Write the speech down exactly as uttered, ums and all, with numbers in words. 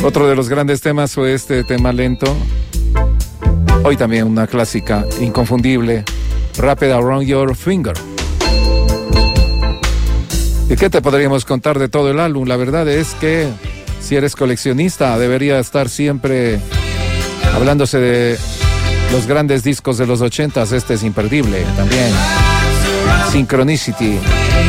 Otro de los grandes temas fue este tema lento. Hoy también una clásica inconfundible, Wrapped Around Your Finger. ¿Y qué te podríamos contar de todo el álbum? La verdad es que si eres coleccionista debería estar siempre hablándose de los grandes discos de los ochentas. Este es imperdible también. Synchronicity.